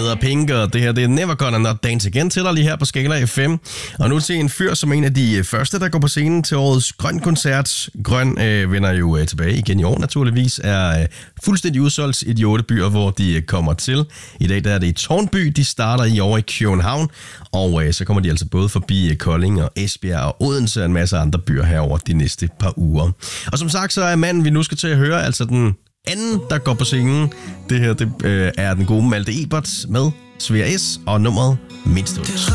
hedder Pink, og det her det er Never Gonna Not Dance Again til dig lige her på Skala FM. Og nu til en fyr, som en af de første, der går på scenen til årets Grøn-koncert. Grøn vender jo tilbage igen i år naturligvis, er fuldstændig udsolgt i de 8 byer, hvor de kommer til. I dag der er det i Tårnby, de starter i over i København, og så kommer de altså både forbi Kolding og Esbjerg og Odense og en masse andre byer herover de næste par uger. Og som sagt, så er manden, vi nu skal til at høre, altså den anden, der går på scenen. Det her det er den gode Malte Ebert med Svea S og nummeret Mindst.